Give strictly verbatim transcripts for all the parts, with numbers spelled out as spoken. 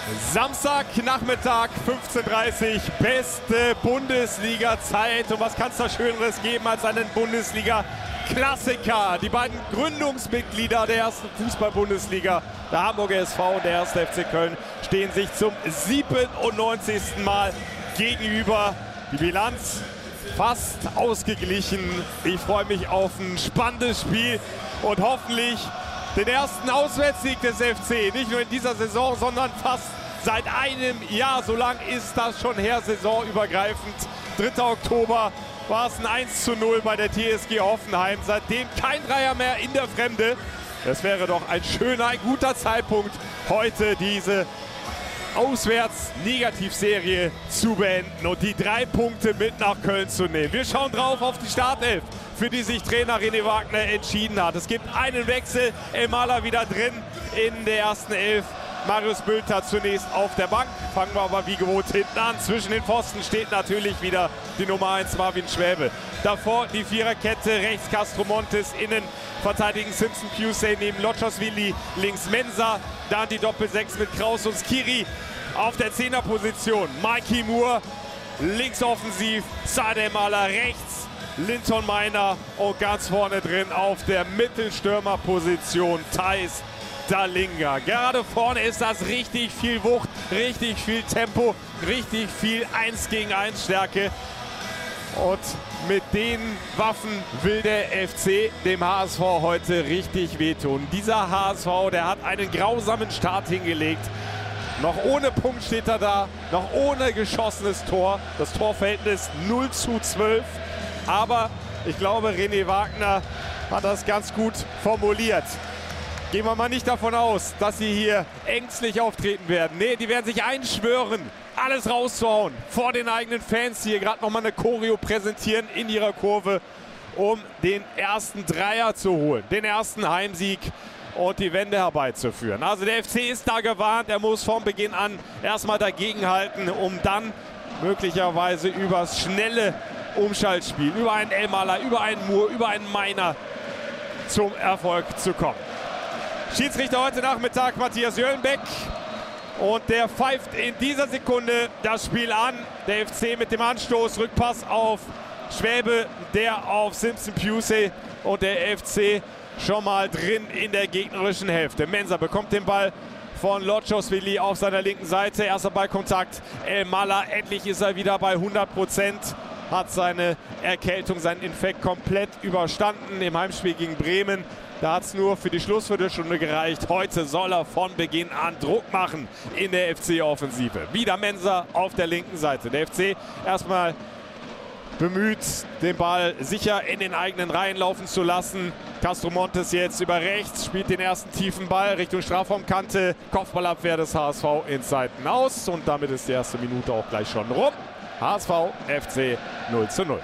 Samstagnachmittag, fünfzehn Uhr dreißig, beste Bundesliga-Zeit. Und was kann es da Schöneres geben als einen Bundesliga-Klassiker? Die beiden Gründungsmitglieder der ersten Fußball-Bundesliga, der Hamburger S V und der erste F C Köln, stehen sich zum siebenundneunzigsten Mal gegenüber. Die Bilanz fast ausgeglichen. Ich freue mich auf ein spannendes Spiel und hoffentlich den ersten Auswärtssieg des F C. Nicht nur in dieser Saison, sondern fast seit einem Jahr. So lang ist das schon her, saisonübergreifend. dritter Oktober war es ein eins zu null bei der T S G Hoffenheim. Seitdem kein Dreier mehr in der Fremde. Das wäre doch ein schöner, ein guter Zeitpunkt, heute diese Auswärts-Negativserie zu beenden und die drei Punkte mit nach Köln zu nehmen. Wir schauen drauf auf die Startelf, für die sich Trainer René Wagner entschieden hat. Es gibt einen Wechsel, Elmalah wieder drin in der ersten Elf. Marius Bülter zunächst auf der Bank. Fangen wir aber wie gewohnt hinten an. Zwischen den Pfosten steht natürlich wieder die Nummer eins Marvin Schwäbe. Davor die Viererkette, rechts Castro Montes, innen verteidigen Simpson Pusey, neben Lochosvili, links Mensah. Dann die Doppel-Sechs mit Kraus und Skiri auf der Zehnerposition. Mikey Moore links offensiv, Saad Elmalah rechts, Linton Meiner und ganz vorne drin auf der Mittelstürmerposition Theis Dalinga. Gerade vorne ist das richtig viel Wucht, richtig viel Tempo, richtig viel eins gegen eins Stärke. Und mit den Waffen will der F C dem H S V heute richtig wehtun. Dieser H S V, der hat einen grausamen Start hingelegt. Noch ohne Punkt steht er da, noch ohne geschossenes Tor. Das Torverhältnis null zu zwölf. Aber ich glaube, René Wagner hat das ganz gut formuliert. Gehen wir mal nicht davon aus, dass sie hier ängstlich auftreten werden. Nee, die werden sich einschwören, alles rauszuhauen vor den eigenen Fans, die hier gerade nochmal eine Choreo präsentieren in ihrer Kurve, um den ersten Dreier zu holen, den ersten Heimsieg und die Wende herbeizuführen. Also der F C ist da gewarnt, er muss von Beginn an erstmal dagegenhalten, um dann möglicherweise übers schnelle Umschaltspiel, über einen Elmalah, über einen Moore, über einen Meiner zum Erfolg zu kommen. Schiedsrichter heute Nachmittag Matthias Jöllenbeck und der pfeift in dieser Sekunde das Spiel an. Der F C mit dem Anstoß, Rückpass auf Schwäbe, der auf Simpson Pusey und der F C schon mal drin in der gegnerischen Hälfte. Mensah bekommt den Ball von Lochosvili auf seiner linken Seite. Erster Ballkontakt, Elmalah, endlich ist er wieder bei hundert Prozent. Hat seine Erkältung, seinen Infekt komplett überstanden im Heimspiel gegen Bremen. Da hat es nur für die Schlussviertelstunde gereicht. Heute soll er von Beginn an Druck machen in der F C-Offensive. Wieder Mensah auf der linken Seite. Der F C erstmal bemüht, den Ball sicher in den eigenen Reihen laufen zu lassen. Castro Montes jetzt über rechts, spielt den ersten tiefen Ball Richtung Strafraumkante. Kopfballabwehr des H S V in Seiten aus. Und damit ist die erste Minute auch gleich schon rum. H S V, F C null zu null.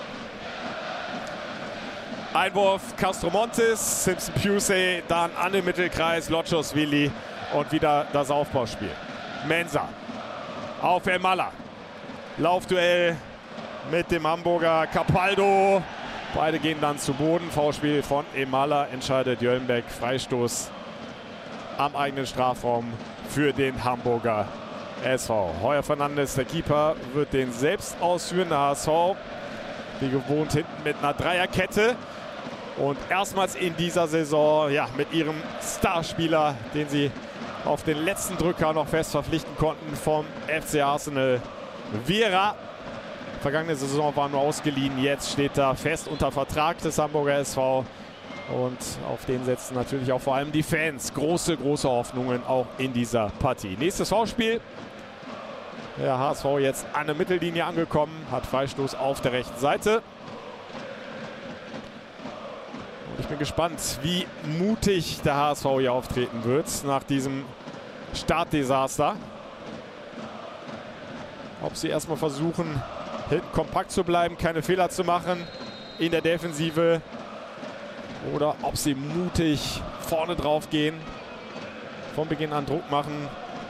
Einwurf Castro Montes, Simpson Pusey, dann an den Mittelkreis, Lochosvili und wieder das Aufbauspiel. Mensah auf Elmalah. Laufduell mit dem Hamburger Capaldo. Beide gehen dann zu Boden. Foulspiel von Elmalah, entscheidet Jöllenbeck. Freistoß am eigenen Strafraum für den Hamburger S V. Heuer Fernandes, der Keeper, wird den selbst ausführen. Der H S V, wie gewohnt, hinten mit einer Dreierkette. Und erstmals in dieser Saison ja, mit ihrem Starspieler, den sie auf den letzten Drücker noch fest verpflichten konnten, vom F C Arsenal, Vera. Vergangene Saison war nur ausgeliehen, jetzt steht er fest unter Vertrag des Hamburger S V. Und auf den setzen natürlich auch vor allem die Fans große, große Hoffnungen auch in dieser Partie. Nächstes Foulspiel. Der H S V jetzt an der Mittellinie angekommen, hat Freistoß auf der rechten Seite. Ich bin gespannt, wie mutig der H S V hier auftreten wird nach diesem Startdesaster. Ob sie erstmal versuchen, hinten kompakt zu bleiben, keine Fehler zu machen in der Defensive. Oder ob sie mutig vorne drauf gehen, von Beginn an Druck machen.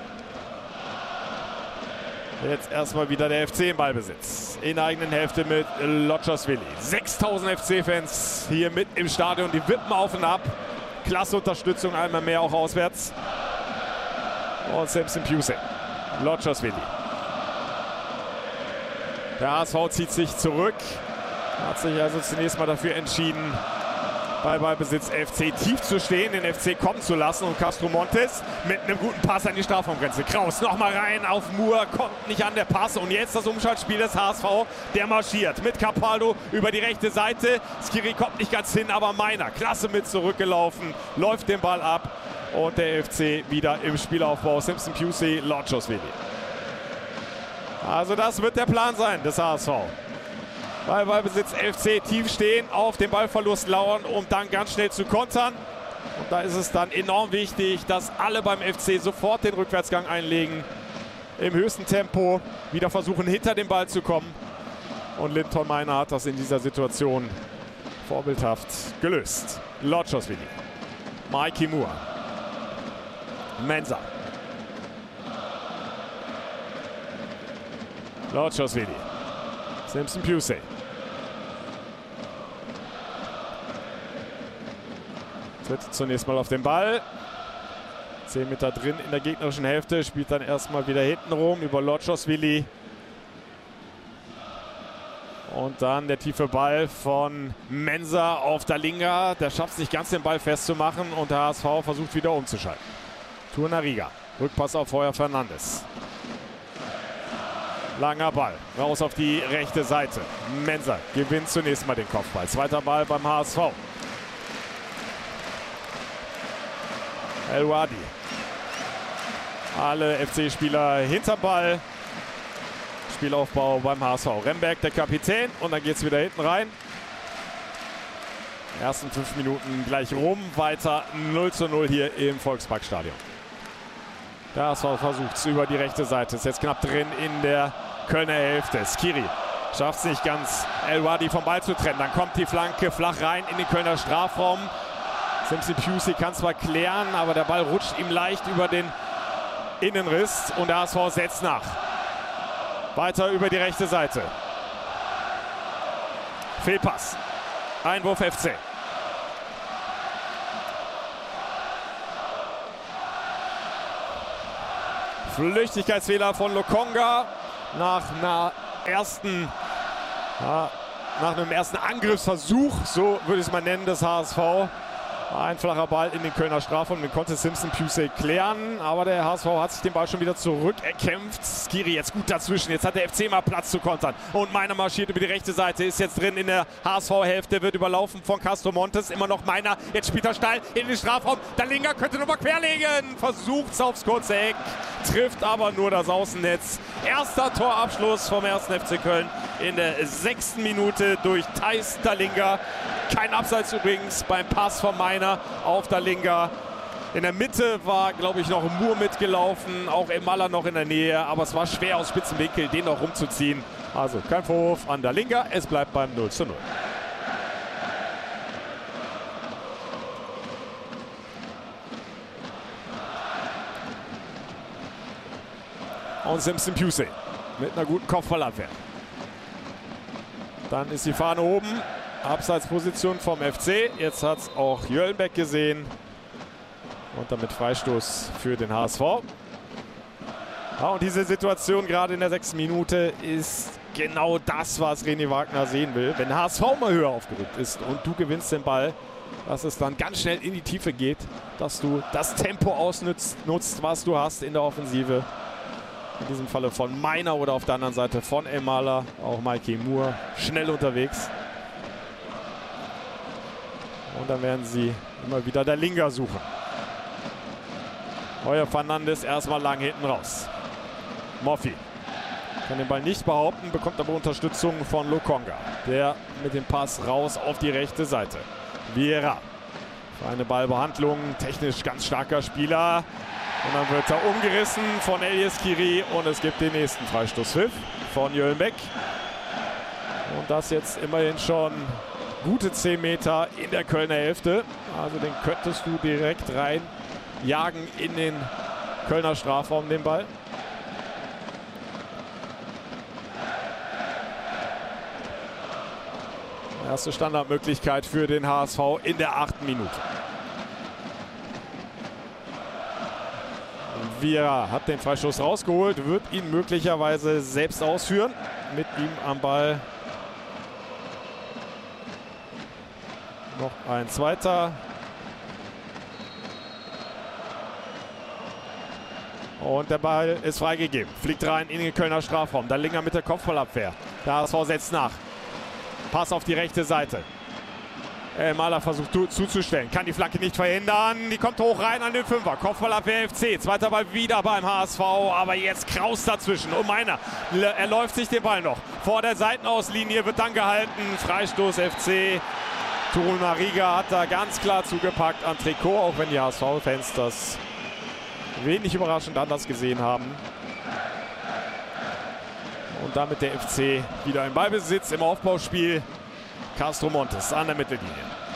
Jetzt erstmal wieder der F C im Ballbesitz. In der eigenen Hälfte mit Lochosvili. sechstausend F C-Fans hier mit im Stadion. Die wippen auf und ab. Klasse Unterstützung, einmal mehr auch auswärts. Und Simpson Pusey. Loczoswili. Der H S V zieht sich zurück. Hat sich also zunächst mal dafür entschieden, bei Ballbesitz F C tief zu stehen, den F C kommen zu lassen. Und Castro Montes mit einem guten Pass an die Strafraumgrenze. Kraus nochmal rein auf Moore, kommt nicht an der Pass. Und jetzt das Umschaltspiel des H S V, der marschiert mit Capaldo über die rechte Seite. Skiri kommt nicht ganz hin, aber Meiner, klasse mit zurückgelaufen, läuft den Ball ab. Und der F C wieder im Spielaufbau. Simpson Pusey, Loczoswili. Also das wird der Plan sein des H S V. Bei Ballbesitz F C tief stehen, auf den Ballverlust lauern, um dann ganz schnell zu kontern. Und da ist es dann enorm wichtig, dass alle beim F C sofort den Rückwärtsgang einlegen. Im höchsten Tempo wieder versuchen, hinter den Ball zu kommen. Und Linton Meiner hat das in dieser Situation vorbildhaft gelöst. Loczoswili. Mikey Moore. Mensah. Loczoswili. Simpson Pusey. Tritt zunächst mal auf den Ball. zehn Meter drin in der gegnerischen Hälfte. Spielt dann erstmal wieder hinten rum über Loczoswili. Und dann der tiefe Ball von Mensah auf Dalinga. Der schafft es nicht ganz, den Ball festzumachen. Und der H S V versucht wieder umzuschalten. Torunariga. Rückpass auf Heuer Fernandes. Langer Ball. Raus auf die rechte Seite. Mensah gewinnt zunächst mal den Kopfball. Zweiter Ball beim H S V. El Wadi. Alle F C-Spieler hinter Ball. Spielaufbau beim H S V. Remberg, der Kapitän. Und dann geht es wieder hinten rein. Ersten fünf Minuten gleich rum. Weiter null zu null hier im Volksparkstadion. Der H S V versucht es über die rechte Seite. Ist jetzt knapp drin in der Kölner Hälfte. Skiri schafft es nicht ganz, El Wadi vom Ball zu trennen. Dann kommt die Flanke flach rein in den Kölner Strafraum. Simpson Pusey kann zwar klären, aber der Ball rutscht ihm leicht über den Innenriss. Und der H S V setzt nach. Weiter über die rechte Seite. Fehlpass. Einwurf F C. Flüchtigkeitsfehler von Lokonga nach einer ersten, ja, nach einem ersten Angriffsversuch, so würde ich es mal nennen, des H S V. Ein flacher Ball in den Kölner Strafraum, den konnte Simpson Pusey klären, aber der H S V hat sich den Ball schon wieder zurückerkämpft. Skiri jetzt gut dazwischen, jetzt hat der F C mal Platz zu kontern. Und Meiner marschiert über die rechte Seite, ist jetzt drin in der H S V-Hälfte, wird überlaufen von Castro Montes. Immer noch Meiner, jetzt spielt er steil in den Strafraum. Dalinga könnte nochmal querlegen, versucht es aufs kurze Eck, trifft aber nur das Außennetz. Erster Torabschluss vom ersten F C Köln in der sechsten Minute durch Theis Dalinga. Kein Abseits übrigens beim Pass von Meiner auf Dalinga. In der Mitte war, glaube ich, noch Moore mitgelaufen, auch Emala noch in der Nähe, aber es war schwer aus spitzen Winkel, den noch rumzuziehen. Also kein Vorwurf an Dalinga, es bleibt beim null zu null. Und Simpson Pusey mit einer guten Kopfballabwehr. Dann ist die Fahne oben. Abseitsposition vom F C. Jetzt hat es auch Jöllenbeck gesehen. Und damit Freistoß für den H S V. Ja, und diese Situation gerade in der sechsten Minute ist genau das, was René Wagner sehen will. Wenn der H S V mal höher aufgerückt ist und du gewinnst den Ball, dass es dann ganz schnell in die Tiefe geht, dass du das Tempo ausnutzt, nutzt, was du hast in der Offensive. In diesem Falle von Meiner oder auf der anderen Seite von Emala, auch Mikey Moore, schnell unterwegs. Und dann werden sie immer wieder Dalinga suchen. Heuer Fernandes erstmal lang hinten raus. Moffi kann den Ball nicht behaupten, bekommt aber Unterstützung von Lokonga. Der mit dem Pass raus auf die rechte Seite. Vieira. Für eine Ballbehandlung, technisch ganz starker Spieler. Und dann wird er umgerissen von Elias Skiri und es gibt den nächsten Freistoßpfiff von Jöllenbeck. Und das jetzt immerhin schon gute zehn Meter in der Kölner Hälfte. Also den könntest du direkt rein jagen in den Kölner Strafraum, den Ball. Erste Standardmöglichkeit für den H S V in der achten Minute. Vieira hat den Freistoß rausgeholt, wird ihn möglicherweise selbst ausführen. Mit ihm am Ball noch ein zweiter. Und der Ball ist freigegeben. Fliegt rein in den Kölner Strafraum. Dallinger mit der Kopfballabwehr. Der H S V setzt nach. Pass auf die rechte Seite. Elmaler versucht zuzustellen. Kann die Flanke nicht verhindern. Die kommt hoch rein an den Fünfer. Kopfballabwehr F C. Zweiter Ball wieder beim H S V. Aber jetzt Kraus dazwischen. Und meiner. Er läuft sich den Ball noch. Vor der Seitenauslinie wird dann gehalten. Freistoß F C. Torunariga hat da ganz klar zugepackt an Trikot. Auch wenn die H S V-Fans das wenig überraschend anders gesehen haben. Und damit der F C wieder im Ballbesitz im Aufbauspiel. Castro Montes an der Mittellinie.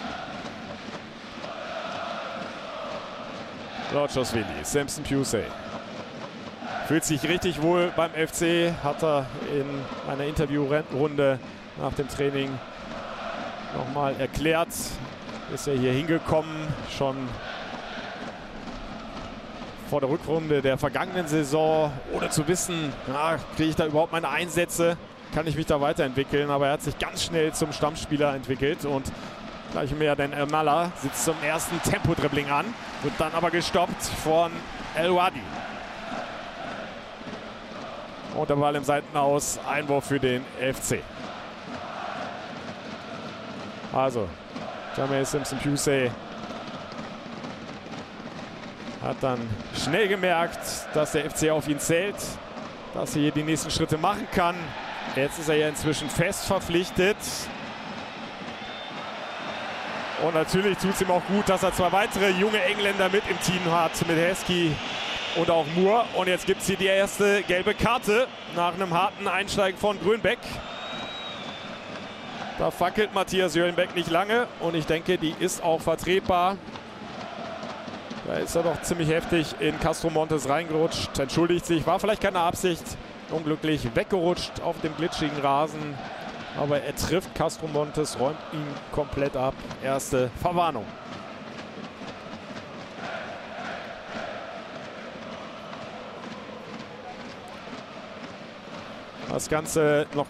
Lodgosvili, Samson Pusey. Fühlt sich richtig wohl beim F C. Hat er in einer Interviewrunde nach dem Training nochmal erklärt. Ist er hier hingekommen, schon vor der Rückrunde der vergangenen Saison, ohne zu wissen, kriege ich da überhaupt meine Einsätze, kann ich mich da weiterentwickeln. Aber er hat sich ganz schnell zum Stammspieler entwickelt und gleich mehr denn Elmaler sitzt zum ersten Tempo-Dribbling an, wird dann aber gestoppt von El Wadi. Und der Ball im Seitenaus, Einwurf für den F C. Also, Jermaine Simpson Pusey hat dann schnell gemerkt, dass der F C auf ihn zählt, dass er hier die nächsten Schritte machen kann. Jetzt ist er ja inzwischen fest verpflichtet. Und natürlich tut es ihm auch gut, dass er zwei weitere junge Engländer mit im Team hat, mit Heskey und auch Moore. Und jetzt gibt es hier die erste gelbe Karte nach einem harten Einsteigen von Grönbeck. Da fackelt Matthias Jöllenbeck nicht lange und ich denke, die ist auch vertretbar. Da ist er doch ziemlich heftig in Castro Montes reingerutscht, entschuldigt sich, war vielleicht keine Absicht, unglücklich weggerutscht auf dem glitschigen Rasen. Aber er trifft Castro Montes, räumt ihn komplett ab. Erste Verwarnung. Das Ganze noch